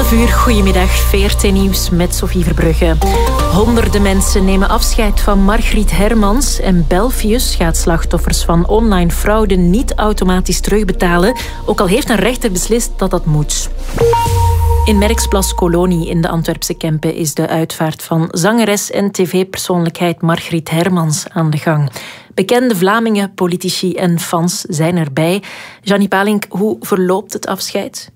11:30, goedemiddag, VRT Nieuws met Sophie Verbrugge. Honderden mensen nemen afscheid van Margriet Hermans en Belfius gaat slachtoffers van online fraude niet automatisch terugbetalen, ook al heeft een rechter beslist dat dat moet. In Merksplas Kolonie in de Antwerpse Kempen is de uitvaart van zangeres en tv-persoonlijkheid Margriet Hermans aan de gang. Bekende Vlamingen, politici en fans zijn erbij. Jannie Palink, hoe verloopt het afscheid?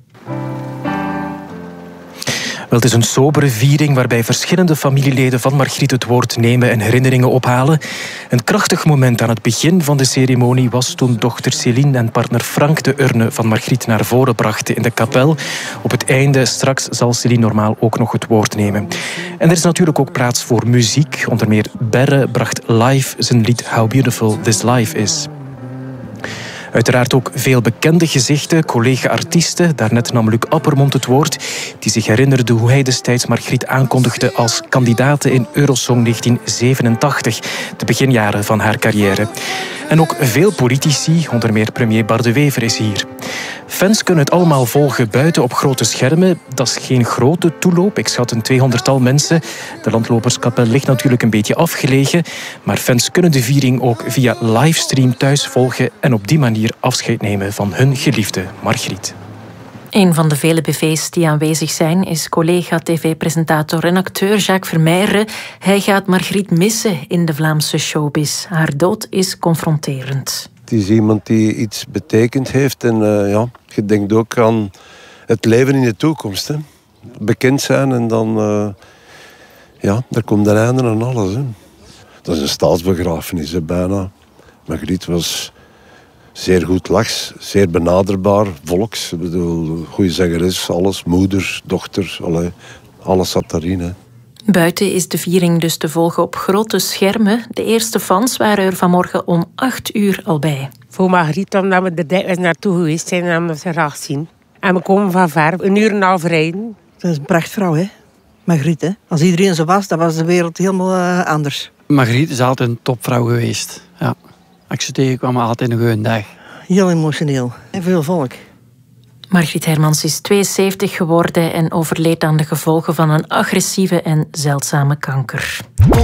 Wel, het is een sobere viering waarbij verschillende familieleden van Margriet het woord nemen en herinneringen ophalen. Een krachtig moment aan het begin van de ceremonie was toen dochter Céline en partner Frank de urne van Margriet naar voren brachten in de kapel. Op het einde straks zal Céline normaal ook nog het woord nemen. En er is natuurlijk ook plaats voor muziek. Onder meer Berre bracht live zijn lied How Beautiful This Life Is. Uiteraard ook veel bekende gezichten, collega-artiesten. Daarnet nam Luc Appermond het woord, die zich herinnerde hoe hij destijds Margriet aankondigde als kandidate in Eurosong 1987, de beginjaren van haar carrière. En ook veel politici, onder meer premier Bart de Wever is hier. Fans kunnen het allemaal volgen buiten op grote schermen. Dat is geen grote toeloop, ik schat een 200-tal mensen. De landloperskapel ligt natuurlijk een beetje afgelegen, maar fans kunnen de viering ook via livestream thuis volgen en op die manier afscheid nemen van hun geliefde Margriet. Een van de vele BV's die aanwezig zijn is collega tv-presentator en acteur Jacques Vermeijeren. Hij gaat Margriet missen in de Vlaamse showbiz. Haar dood is confronterend. Het is iemand die iets betekend heeft en je denkt ook aan het leven in de toekomst. Hè. Bekend zijn en dan, daar komt een einde aan alles. Hè. Dat is een staatsbegrafenis, hè, bijna. Margriet was zeer goed lachs, zeer benaderbaar, volks. Ik bedoel, goede zangeres, alles, moeder, dochter, alles zat daarin. Hè. Buiten is de viering dus te volgen op grote schermen. De eerste fans waren er vanmorgen om 8:00 al bij. Voor Margriet, omdat we er dikwijls naartoe geweest zijn en omdat ze graag zien. En we komen van ver, 1,5 uur rijden. Dat is een prachtvrouw, hè? Margriet, hè? Als iedereen zo was, dan was de wereld helemaal anders. Margriet is altijd een topvrouw geweest. Ja. Als ik ze tegenkwam, altijd een goede dag. Heel emotioneel. En veel volk. Margriet Hermans is 72 geworden en overleed aan de gevolgen van een agressieve en zeldzame kanker.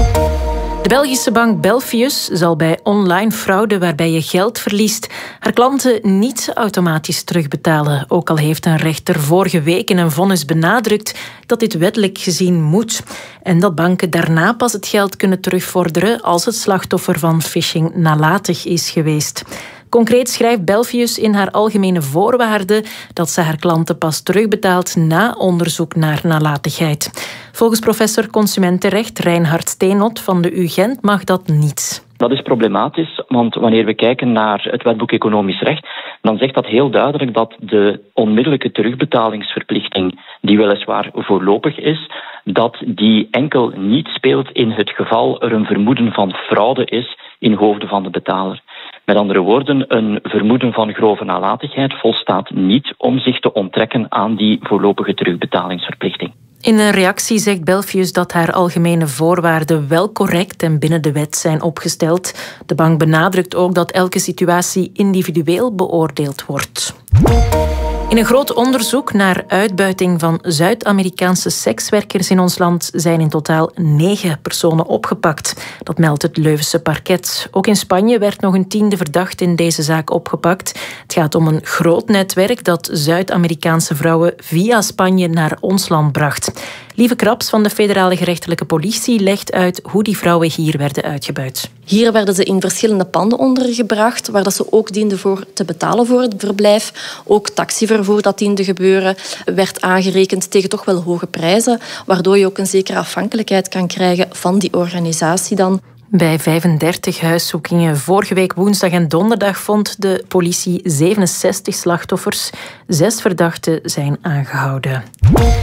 De Belgische bank Belfius zal bij online fraude waarbij je geld verliest haar klanten niet automatisch terugbetalen. Ook al heeft een rechter vorige week in een vonnis benadrukt dat dit wettelijk gezien moet. En dat banken daarna pas het geld kunnen terugvorderen als het slachtoffer van phishing nalatig is geweest. Concreet schrijft Belfius in haar algemene voorwaarden dat ze haar klanten pas terugbetaalt na onderzoek naar nalatigheid. Volgens professor Consumentenrecht Reinhard Steenot van de UGent mag dat niet. Dat is problematisch, want wanneer we kijken naar het wetboek economisch recht, dan zegt dat heel duidelijk dat de onmiddellijke terugbetalingsverplichting, die weliswaar voorlopig is, dat die enkel niet speelt in het geval er een vermoeden van fraude is in hoofde van de betaler. Met andere woorden, een vermoeden van grove nalatigheid volstaat niet om zich te onttrekken aan die voorlopige terugbetalingsverplichting. In een reactie zegt Belfius dat haar algemene voorwaarden wel correct en binnen de wet zijn opgesteld. De bank benadrukt ook dat elke situatie individueel beoordeeld wordt. In een groot onderzoek naar uitbuiting van Zuid-Amerikaanse sekswerkers in ons land zijn in totaal 9 personen opgepakt. Dat meldt het Leuvense parket. Ook in Spanje werd nog een 10e verdachte in deze zaak opgepakt. Het gaat om een groot netwerk dat Zuid-Amerikaanse vrouwen via Spanje naar ons land bracht. Lieve Kraps van de federale gerechtelijke politie legt uit hoe die vrouwen hier werden uitgebuit. Hier werden ze in verschillende panden ondergebracht, waar dat ze ook dienden voor te betalen voor het verblijf. Ook taxivervoer dat diende gebeuren, werd aangerekend tegen toch wel hoge prijzen, waardoor je ook een zekere afhankelijkheid kan krijgen van die organisatie dan. Bij 35 huiszoekingen vorige week woensdag en donderdag vond de politie 67 slachtoffers. 6 verdachten zijn aangehouden.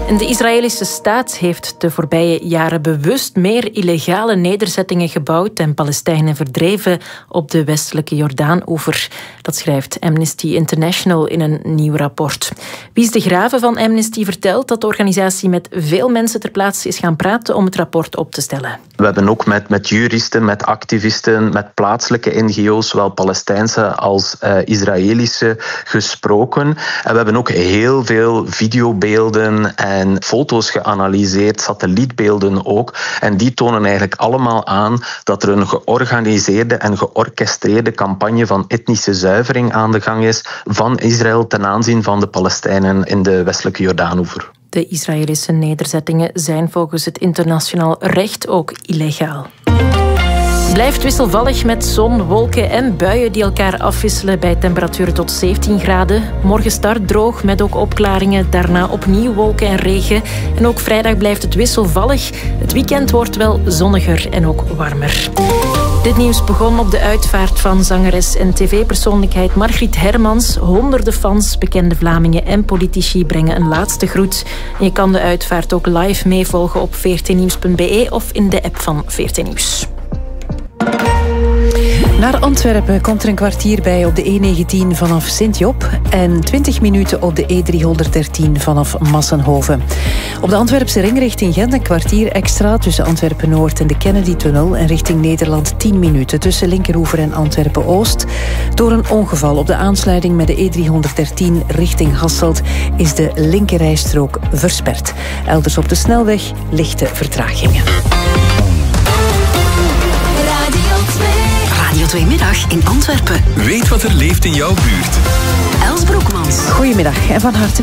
En de Israëlische staat heeft de voorbije jaren bewust meer illegale nederzettingen gebouwd en Palestijnen verdreven op de westelijke Jordaanoever. Dat schrijft Amnesty International in een nieuw rapport. Wies de Graven van Amnesty vertelt dat de organisatie met veel mensen ter plaatse is gaan praten om het rapport op te stellen. We hebben ook met juristen, met activisten, met plaatselijke NGO's, zowel Palestijnse als Israëlische, gesproken. En we hebben ook heel veel videobeelden en foto's geanalyseerd, satellietbeelden ook. En die tonen eigenlijk allemaal aan dat er een georganiseerde en georchestreerde campagne van etnische zuivering aan de gang is van Israël ten aanzien van de Palestijnen in de westelijke Jordaanoever. De Israëlische nederzettingen zijn volgens het internationaal recht ook illegaal. Blijft wisselvallig met zon, wolken en buien die elkaar afwisselen bij temperaturen tot 17 graden. Morgen start droog met ook opklaringen, daarna opnieuw wolken en regen. En ook vrijdag blijft het wisselvallig. Het weekend wordt wel zonniger en ook warmer. Dit nieuws begon op de uitvaart van zangeres en tv-persoonlijkheid Margriet Hermans. Honderden fans, bekende Vlamingen en politici brengen een laatste groet. En je kan de uitvaart ook live meevolgen op vrtnieuws.be of in de app van VRT Nieuws. Naar Antwerpen komt er een kwartier bij op de E19 vanaf Sint-Job en 20 minuten op de E313 vanaf Massenhoven. Op de Antwerpse ring richting Gent een kwartier extra tussen Antwerpen-Noord en de Kennedy-tunnel en richting Nederland 10 minuten tussen Linkeroever en Antwerpen-Oost. Door een ongeval op de aansluiting met de E313 richting Hasselt is de linkerrijstrook versperd. Elders op de snelweg lichte vertragingen. Radio 2 Middag in Antwerpen. Weet wat er leeft in jouw buurt. Els Broekmans. Goedemiddag en van harte